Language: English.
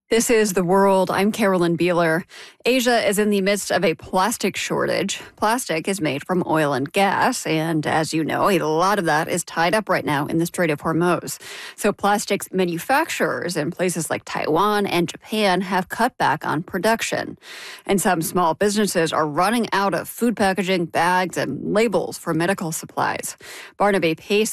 This is The World. I'm Carolyn Beeler. Asia is in the midst of a plastic shortage. Plastic is made from oil and gas, and as you know, a lot of that is tied up right now in the Strait of Hormuz. So plastics manufacturers in places like Taiwan and Japan have cut back on production. And some small businesses are running out of food packaging, bags, and labels for medical supplies. Barnaby Pace